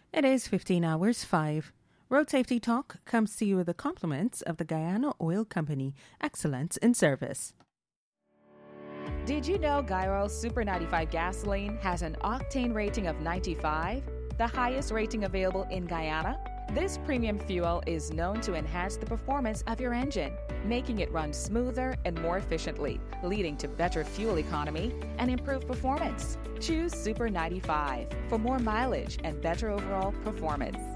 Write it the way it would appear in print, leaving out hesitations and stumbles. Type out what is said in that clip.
It is 15 hours 5. Road Safety Talk comes to you with the compliments of the Guyana Oil Company. Excellence in service. Did you know Guy Super 95 gasoline has an octane rating of 95, the highest rating available in Guyana? This premium fuel is known to enhance the performance of your engine, making it run smoother and more efficiently, leading to better fuel economy and improved performance. Choose Super 95 for more mileage and better overall performance.